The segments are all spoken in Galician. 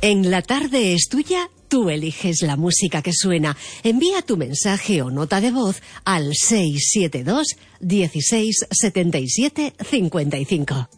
En La Tarde es Tuya, tú eliges la música que suena. Envía tu mensaje o nota de voz al 672 16 77 55.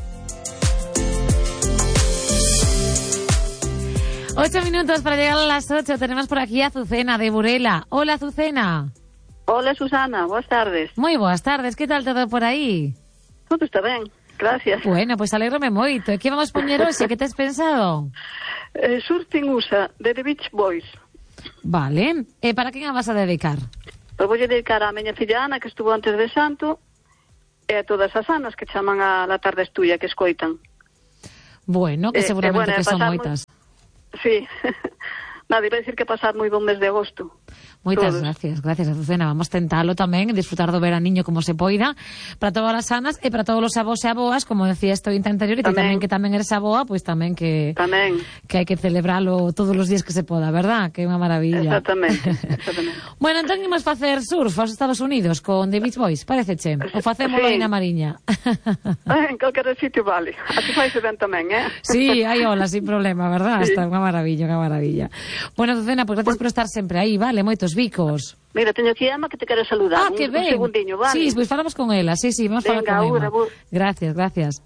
8 minutos para llegar a las 8. Tenemos por aquí a Azucena de Burela. Hola, Azucena. Hola, Susana. Boas tardes. Moi boas tardes. Que tal todo por aí? Todo está ben. Gracias. Bueno, pues alégrome moito. E que vamos poñer hoxe? Que tes pensado? Surfing USA, de The Beach Boys. Vale. E para quen a vas a dedicar? Pois vou dedicar a miña filla Ana, que estuvo antes de Santo, e a todas as Anas que chaman a La Tarde es Tuya, que escoitan. Bueno, que seguramente que son moitas. Sí. Nada, iba a decir que pasar moi bon mes de agosto. Moitas gracias, Azucena. Vamos tentalo tamén, disfrutar do veraniño como se poida, para todas as anas e para todos os avós e aboas, como decía este ointe anterior, e tamén que tamén eres aboa, pois tamén que hai que celebralo todos os días que se poda, verdad? Que é unha maravilla. Exactamente. Bueno, entón imos facer surf aos Estados Unidos con The Beach Boys, pareceche? Ou facémolo aí na Mariña? En calquer sitio vale. Así faise ben tamén, Sí, hai ola, sin problema, verdad? Está unha maravilla, unha maravilla. Bueno, Azucena, pois gracias por estar sempre aí, vale? Moitos bicos. Mira, teño aquí a Emma que te quero saludar. Que ben. Un segundiño, vale? Sí, pois falamos con ela. Sí, vamos a falar con Emma. Gracias.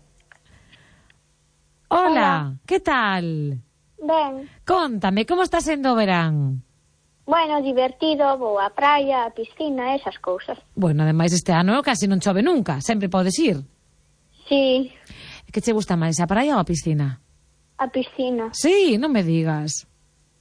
Hola, que tal? Ben. Contame, como está sendo o verán? Bueno, divertido, vou á praia, á piscina, esas cousas. Bueno, ademais este ano casi non chove nunca, sempre podes ir. Sí. Que che gusta máis, a praia ou a piscina? A piscina. Sí, non me digas.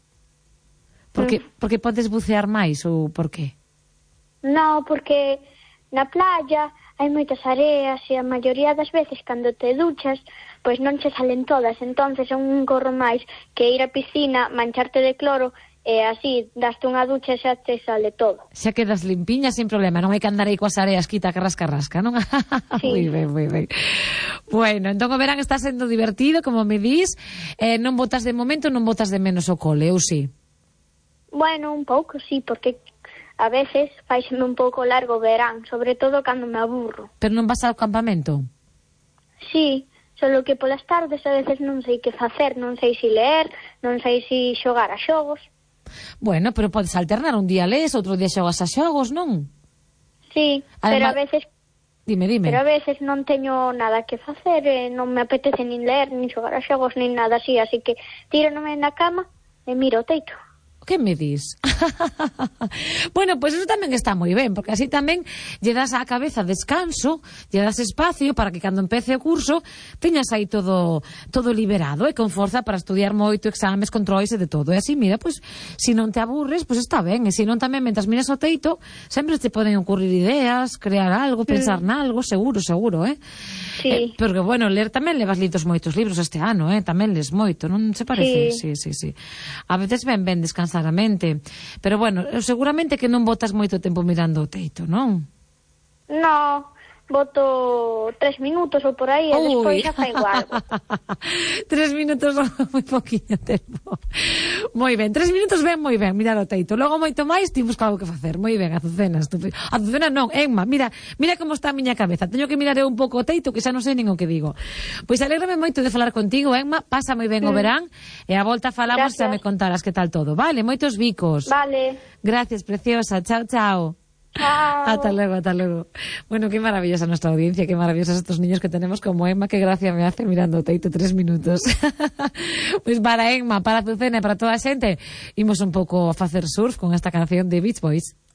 Porque podes bucear máis ou por qué? No, porque na playa hai moitas areas e a maioría das veces cando te duchas, pois non che salen todas, entonces é un gorro máis que ir á piscina, mancharte de cloro e así daste unha ducha e xa te sale todo. Xa quedas limpiña sin problema, non hai que andar aí coas areas quita que rasca, non? Sí. Moi ben. Bueno, entón o verán está sendo divertido, como me dis, non botas de momento, non botas de menos o cole, ou si? Bueno, un pouco, sí, porque a veces faiseme un pouco largo o verán, sobre todo cando me aburro. Pero non vas ao campamento? Sí, solo que polas tardes a veces non sei que facer, non sei si leer, non sei si xogar a xogos. Bueno, pero podes alternar, un día lees, outro día xogas a xogos, non? Sí, pero a veces... Dime. Pero a veces non teño nada que facer, non me apetece nin leer, nin xogar a xogos, nin nada así, así que tíronome na cama e miro o teito. Que me dis? Bueno, pois eso tamén está moi ben, porque así tamén lle das á cabeza descanso, lle das espacio para que cando empece o curso teñas aí todo liberado e con forza para estudiar moito, exames, controis e de todo. E así, mira, pois, se non te aburres, pois está ben. E se non tamén, mentras miras o teito, sempre te poden ocurrir ideas, crear algo, pensar nalgo, seguro, Sí. Porque, bueno, ler tamén levas lidos moitos libros este ano, tamén les moito, non se parece? Sí. A veces ben descansar a mente. Pero, bueno, seguramente que non botas moito tempo mirando o teito, non? No, boto 3 minutos ou por aí e despois xa fai algo. 3 minutos moi poquinho tempo. Moi ben, 3 minutos ben, moi ben, mirar o teito. Logo moito máis, ti busca algo que facer. Moi ben, Azucena, Azucena non, Emma, mira como está a miña cabeza. Teño que mirar un pouco o teito que xa non sei nin o que digo. Pois alégrame moito de falar contigo, Emma, pasa moi ben o verán e a volta falamos e me contarás que tal todo. Vale, moitos bicos. Vale. Gracias, preciosa. Chao. Chao. Hasta luego. Bueno, qué maravillosa nuestra audiencia, qué maravillosos estos niños que tenemos como Emma, qué gracia me hace mirando o teito 3 minutos. Pois para Emma, para Azucena e para toda a xente, imos un pouco a facer surf con esta canción de Beach Boys.